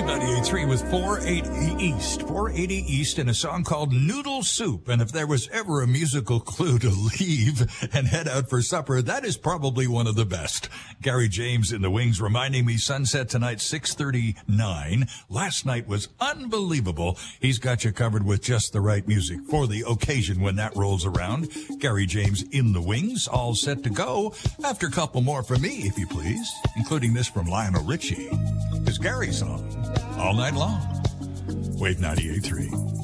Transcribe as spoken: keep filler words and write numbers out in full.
ninety-eight point three with four eighty East. four eighty East and a song called Noodle Soup. And if there was ever a musical clue to leave and head out for supper, that is probably one of the best. Gary James in the Wings reminding me sunset tonight, six thirty-nine. Last night was unbelievable. He's got you covered with just the right music for the occasion when that rolls around. Gary James in the Wings, all set to go. After a couple more from me, if you please, including this from Lionel Richie. His Gary song, all night long. Wave ninety-eight point three.